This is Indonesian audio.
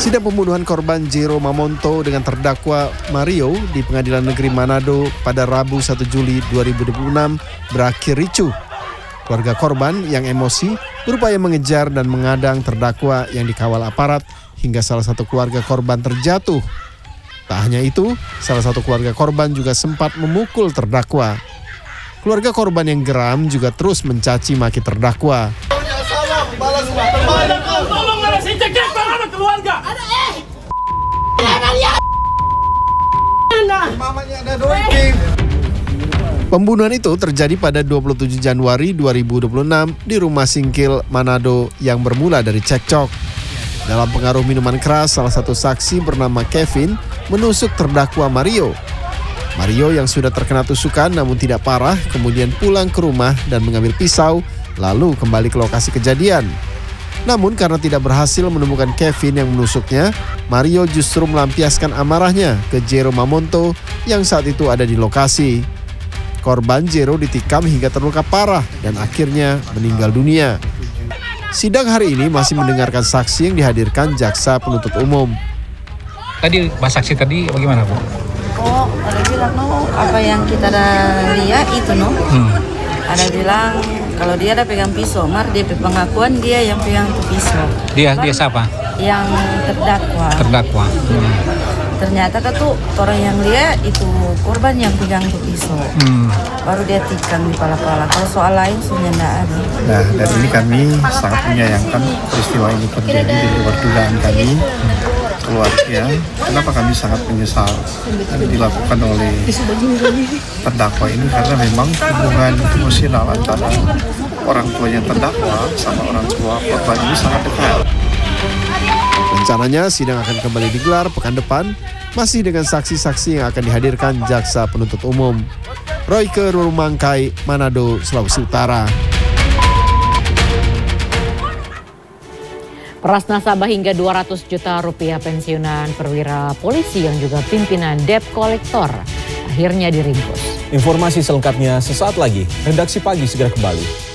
Sidang pembunuhan korban Jero Mamonto dengan terdakwa Mario di Pengadilan Negeri Manado pada Rabu 1 Juli 2026 berakhir ricuh. Keluarga korban yang emosi berupaya mengejar dan mengadang terdakwa yang dikawal aparat hingga salah satu keluarga korban terjatuh. Tak hanya itu, salah satu keluarga korban juga sempat memukul terdakwa. Keluarga korban yang geram juga terus mencaci maki terdakwa. Pembunuhan itu terjadi pada 27 Januari 2026 di rumah Singkil, Manado yang bermula dari cekcok. Dalam pengaruh minuman keras, salah satu saksi bernama Kevin menusuk terdakwa Mario. Mario yang sudah terkena tusukan namun tidak parah kemudian pulang ke rumah dan mengambil pisau lalu kembali ke lokasi kejadian. Namun karena tidak berhasil menemukan Kevin yang menusuknya, Mario justru melampiaskan amarahnya ke Jero Mamonto yang saat itu ada di lokasi. Korban Jero ditikam hingga terluka parah dan akhirnya meninggal dunia. Sidang hari ini masih mendengarkan saksi yang dihadirkan jaksa penuntut umum. Tadi Pak saksi tadi bagaimana, Bu? Oh, ada bilang apa yang kita lihat itu Ada bilang kalau dia ada pegang pisau, dia pengakuan dia yang pegang pisau. Dia siapa? Yang terdakwa. Ternyata kan tuh orang yang lihat itu korban yang pegang pisau. Baru dia tikam di pala-pala. Kalau soal lain sebenarnya tidak ada. Nah, dari ini kami sangat menyayangkan peristiwa ini terjadi di luar dugaan kami. Keluarga, kenapa kami sangat menyesal yang dilakukan oleh terdakwa ini karena memang hubungan emosional antara orang tuanya terdakwa sama orang tua korban ini sangat dekat. Rencananya sidang akan kembali digelar pekan depan masih dengan saksi-saksi yang akan dihadirkan jaksa penuntut umum. Royke Rumangkai, Manado, Sulawesi Utara. Peras nasabah hingga 200 juta rupiah pensiunan perwira polisi yang juga pimpinan debt collector akhirnya diringkus. Informasi selengkapnya sesaat lagi. Redaksi Pagi segera kembali.